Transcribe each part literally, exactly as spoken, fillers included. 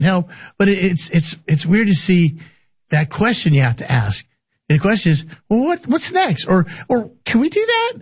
help. But it, it's it's it's weird to see that question you have to ask. And the question is, well, what what's next? Or or can we do that?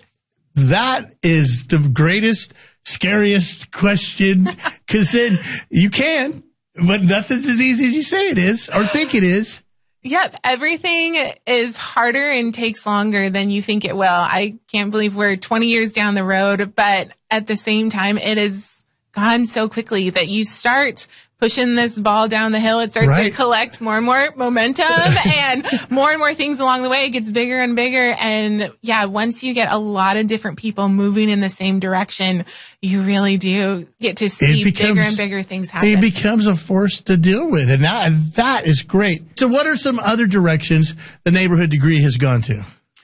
That is the greatest, scariest question, because then you can, but nothing's as easy as you say it is or think it is. Yep. Everything is harder and takes longer than you think it will. I can't believe we're twenty years down the road, but at the same time, it has gone so quickly that you start pushing this ball down the hill. It starts Right. to collect more and more momentum and more and more things along the way. It gets bigger and bigger. And yeah, once you get a lot of different people moving in the same direction, you really do get to see becomes- bigger and bigger things happen. It becomes a force to deal with, and that that is great. So what are some other directions the Neighborhood Degree has gone to?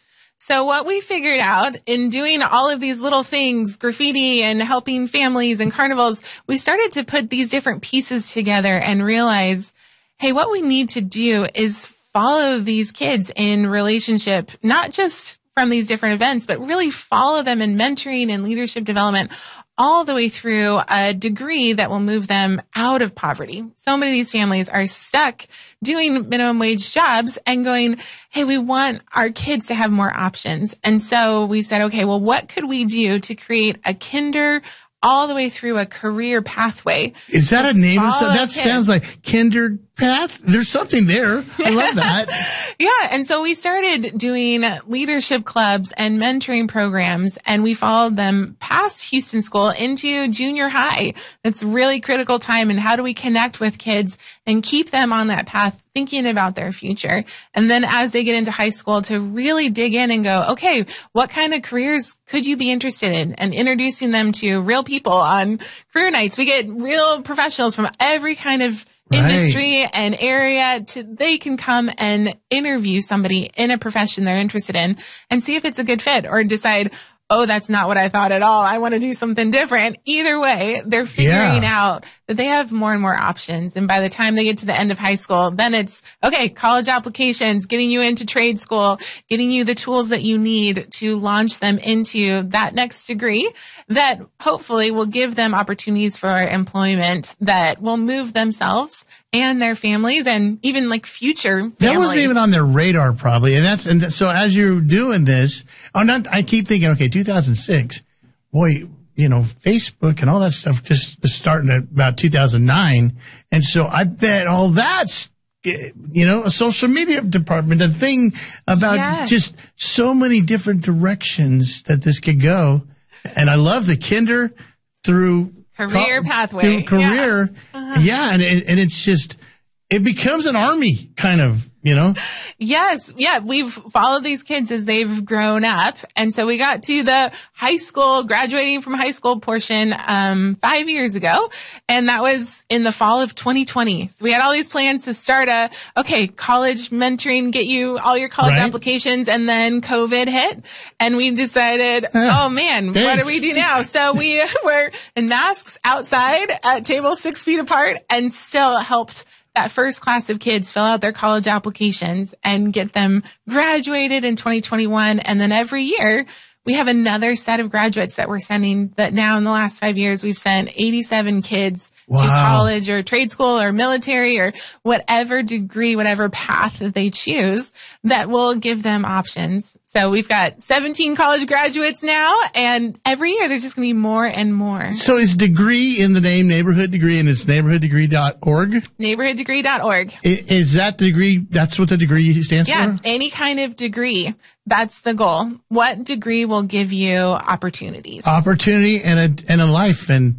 So what we figured out in doing all of these little things, graffiti and helping families and carnivals, we started to put these different pieces together and realize, hey, what we need to do is follow these kids in relationship, not just from these different events, but really follow them in mentoring and leadership development all the way through a degree that will move them out of poverty. So many of these families are stuck doing minimum wage jobs and going, hey, we want our kids to have more options. And so we said, okay, well, what could we do to create a kinder all the way through a career pathway? Is that a name? Of follow that kids. sounds like Kinder Path. There's something there. I love that. Yeah. And so we started doing leadership clubs and mentoring programs, and we followed them past Houston School into junior high. That's really critical time. And how do we connect with kids and keep them on that path, thinking about their future? And then as they get into high school, to really dig in and go, okay, what kind of careers could you be interested in? And introducing them to real people on career nights. We get real professionals from every kind of Right. industry and area to, they can come and interview somebody in a profession they're interested in and see if it's a good fit, or decide, oh, that's not what I thought at all. I want to do something different. Either way, they're figuring Yeah. out that they have more and more options. And by the time they get to the end of high school, then it's, okay, college applications, getting you into trade school, getting you the tools that you need to launch them into that next degree that hopefully will give them opportunities for employment that will move themselves and their families and even like future families. That wasn't even on their radar, probably. And that's, and so as you're doing this, I'm not, I keep thinking, okay, two thousand six, boy, you know, Facebook and all that stuff just was starting at about two thousand nine. And so I bet all that's, you know, a social media department, a thing about Yes. just so many different directions that this could go. And I love the kinder through Career co- pathway. through career. Yeah. Uh-huh. Yeah. And, it, and it's just, it becomes an army kind of, you know? Yes. Yeah. We've followed these kids as they've grown up. And so we got to the high school, graduating from high school portion, um, five years ago. And that was in the fall of twenty twenty. So we had all these plans to start a, okay, college mentoring, get you all your college Right. applications. And then COVID hit and we decided, oh man, what thanks. do we do now? So we were in masks outside at tables six feet apart and still helped that first class of kids fill out their college applications and get them graduated in twenty twenty-one. And then every year we have another set of graduates that we're sending. That now in the last five years, we've sent eighty-seven kids Wow. to college or trade school or military or whatever degree, whatever path that they choose that will give them options. So we've got seventeen college graduates now, and every year there's just going to be more and more. So is degree in the name, Neighborhood Degree, and it's neighborhood degree dot org? neighborhood degree dot org. Is that the degree, that's what the degree stands Yeah, for? any kind of degree. That's the goal. What degree will give you opportunities? Opportunity and a, and a life. And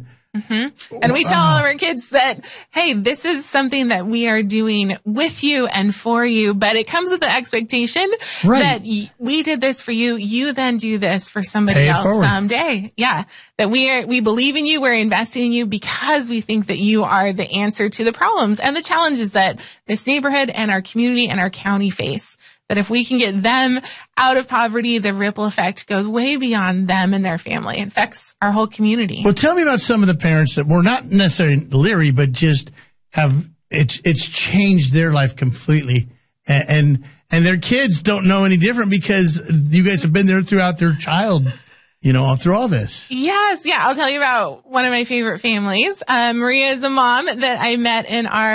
And we tell all of our kids that, hey, this is something that we are doing with you and for you, but it comes with the expectation Right. that y- we did this for you. You then do this for somebody Pay it else forward. someday. Yeah. That we are, we believe in you. We're investing in you because we think that you are the answer to the problems and the challenges that this neighborhood and our community and our county face. That if we can get them out of poverty, the ripple effect goes way beyond them and their family. It affects our whole community. well, tell me about some of the parents that were not necessarily leery, but just have, it's, it's changed their life completely. And, and, and their kids don't know any different because you guys have been there throughout their child. you know, through all this. Yes. Yeah. I'll tell you about one of my favorite families. Uh, Maria is a mom that I met in our